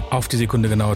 Auf die Sekunde genau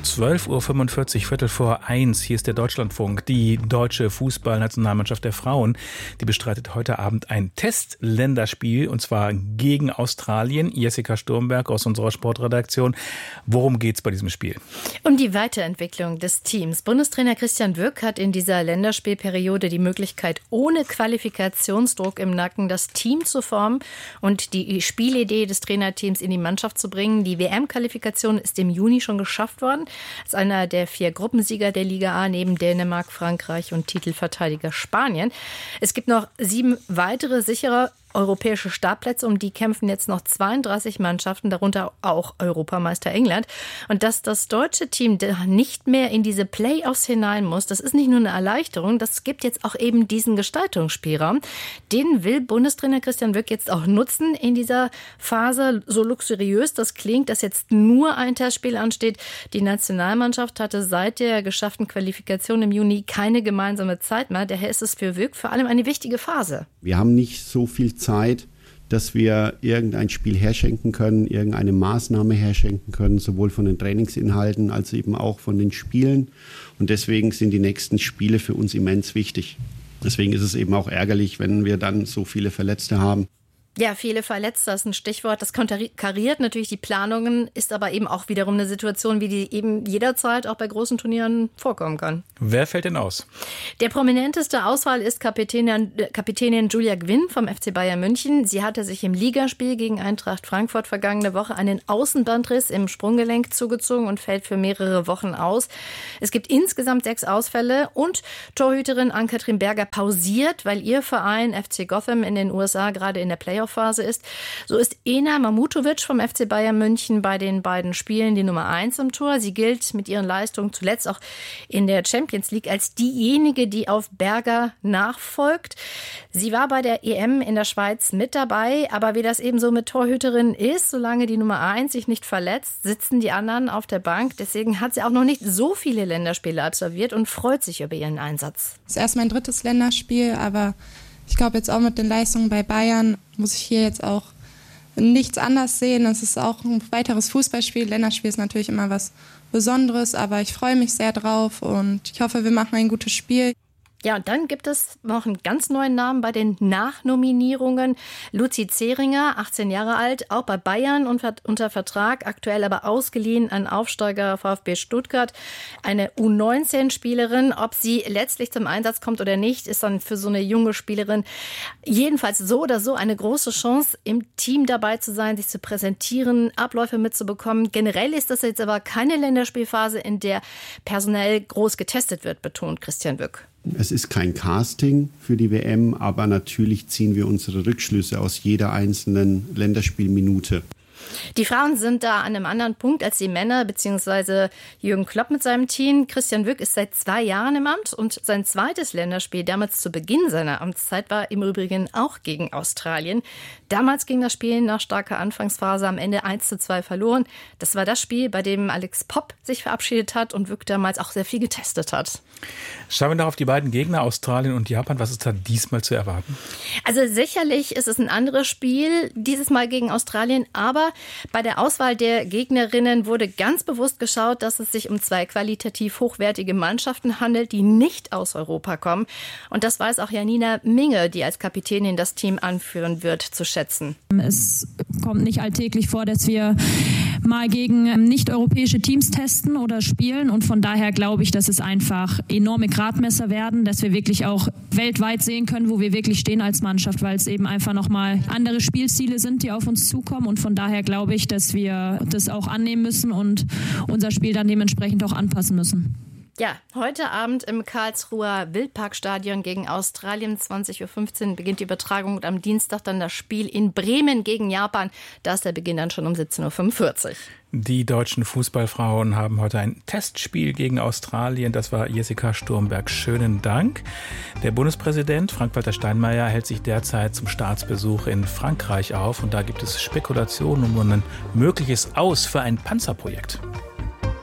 12:45 Uhr, Viertel vor 1. Hier ist der Deutschlandfunk. Die deutsche Fußballnationalmannschaft der Frauen, die bestreitet heute Abend ein Testländerspiel, und zwar gegen Australien. Jessica Sturmberg aus unserer Sportredaktion. Worum geht's bei diesem Spiel? Um die Weiterentwicklung des Teams. Bundestrainer Christian Wück hat in dieser Länderspielperiode die Möglichkeit, ohne Qualifikationsdruck im Nacken das Team zu formen und die Spielidee des Trainerteams in die Mannschaft zu bringen. Die WM-Qualifikation ist im Juni schon geschafft worden. Als einer der 4 Gruppensieger der Liga A neben Dänemark, Frankreich und Titelverteidiger Spanien. Es gibt noch 7 weitere sichere europäische Startplätze, um die kämpfen jetzt noch 32 Mannschaften, darunter auch Europameister England. Und dass das deutsche Team nicht mehr in diese Playoffs hinein muss, das ist nicht nur eine Erleichterung, das gibt jetzt auch eben diesen Gestaltungsspielraum. Den will Bundestrainer Christian Wück jetzt auch nutzen in dieser Phase. So luxuriös das klingt, dass jetzt nur ein Testspiel ansteht. Die Nationalmannschaft hatte seit der geschafften Qualifikation im Juni keine gemeinsame Zeit mehr. Daher ist es für Wück vor allem eine wichtige Phase. Wir haben nicht so viel Zeit, dass wir irgendein Spiel herschenken können, irgendeine Maßnahme herschenken können, sowohl von den Trainingsinhalten als eben auch von den Spielen. Und deswegen sind die nächsten Spiele für uns immens wichtig. Deswegen ist es eben auch ärgerlich, wenn wir dann so viele Verletzte haben. Ja, viele Verletzte, das ist ein Stichwort. Das konterkariert natürlich die Planungen, ist aber eben auch wiederum eine Situation, wie die eben jederzeit auch bei großen Turnieren vorkommen kann. Wer fällt denn aus? Der prominenteste Auswahl ist Kapitänin Julia Gwynn vom FC Bayern München. Sie hatte sich im Ligaspiel gegen Eintracht Frankfurt vergangene Woche einen Außenbandriss im Sprunggelenk zugezogen und fällt für mehrere Wochen aus. Es gibt insgesamt 6 Ausfälle und Torhüterin Ann-Kathrin Berger pausiert, weil ihr Verein FC Gotham in den USA gerade in der Playoff-Phase ist. So ist Ena Mamutovic vom FC Bayern München bei den beiden Spielen die Nummer 1 im Tor. Sie gilt mit ihren Leistungen zuletzt auch in der Champions League als diejenige, die auf Berger nachfolgt. Sie war bei der EM in der Schweiz mit dabei, aber wie das eben so mit Torhüterinnen ist, solange die Nummer 1 sich nicht verletzt, sitzen die anderen auf der Bank. Deswegen hat sie auch noch nicht so viele Länderspiele absolviert und freut sich über ihren Einsatz. Das ist erst mein 3. Länderspiel, aber ich glaube jetzt auch mit den Leistungen bei Bayern muss ich hier jetzt auch nichts anders sehen. Es ist auch ein weiteres Fußballspiel. Länderspiel ist natürlich immer was Besonderes, aber ich freue mich sehr drauf und ich hoffe, wir machen ein gutes Spiel. Ja, und dann gibt es noch einen ganz neuen Namen bei den Nachnominierungen. Luzi Zehringer, 18 Jahre alt, auch bei Bayern unter Vertrag, aktuell aber ausgeliehen an Aufsteiger VfB Stuttgart. Eine U19-Spielerin. Ob sie letztlich zum Einsatz kommt oder nicht, ist dann für so eine junge Spielerin jedenfalls so oder so eine große Chance, im Team dabei zu sein, sich zu präsentieren, Abläufe mitzubekommen. Generell ist das jetzt aber keine Länderspielphase, in der personell groß getestet wird, betont Christian Wück. Es ist kein Casting für die WM, aber natürlich ziehen wir unsere Rückschlüsse aus jeder einzelnen Länderspielminute. Die Frauen sind da an einem anderen Punkt als die Männer, beziehungsweise Jürgen Klopp mit seinem Team. Christian Wück ist seit 2 Jahren im Amt und sein zweites Länderspiel, damals zu Beginn seiner Amtszeit, war im Übrigen auch gegen Australien. Damals ging das Spiel nach starker Anfangsphase am Ende 1:2 verloren. Das war das Spiel, bei dem Alex Popp sich verabschiedet hat und Wück damals auch sehr viel getestet hat. Schauen wir noch auf die beiden Gegner, Australien und Japan. Was ist da diesmal zu erwarten? Also sicherlich ist es ein anderes Spiel, dieses Mal gegen Australien, aber bei der Auswahl der Gegnerinnen wurde ganz bewusst geschaut, dass es sich um 2 qualitativ hochwertige Mannschaften handelt, die nicht aus Europa kommen. Und das weiß auch Janina Minge, die als Kapitänin das Team anführen wird, zu schätzen. Es kommt nicht alltäglich vor, dass wir mal gegen nicht-europäische Teams testen oder spielen. Und von daher glaube ich, dass es einfach enorme Gradmesser werden, dass wir wirklich auch weltweit sehen können, wo wir wirklich stehen als Mannschaft, weil es eben einfach nochmal andere Spielziele sind, die auf uns zukommen. Und von daher glaube ich, dass wir das auch annehmen müssen und unser Spiel dann dementsprechend auch anpassen müssen. Ja, heute Abend im Karlsruher Wildparkstadion gegen Australien, 20:15 Uhr beginnt die Übertragung und am Dienstag dann das Spiel in Bremen gegen Japan. Da ist der Beginn dann schon um 17:45 Uhr. Die deutschen Fußballfrauen haben heute ein Testspiel gegen Australien. Das war Jessica Sturmberg. Schönen Dank. Der Bundespräsident Frank-Walter Steinmeier hält sich derzeit zum Staatsbesuch in Frankreich auf. Und da gibt es Spekulationen um ein mögliches Aus für ein Panzerprojekt.